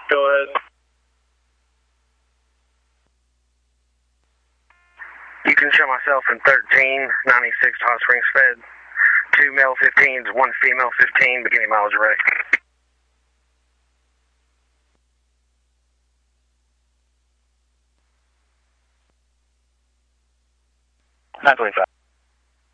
Go ahead. You can show myself in 1396 Hot Springs Fed. 2 male 15s, 1 female 15, beginning mileage ready. 925.